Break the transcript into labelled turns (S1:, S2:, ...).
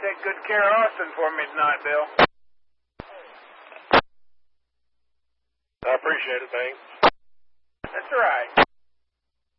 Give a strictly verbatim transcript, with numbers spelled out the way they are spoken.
S1: take good care of Austin for me tonight, Bill.
S2: I appreciate it, Bing.
S1: That's all right.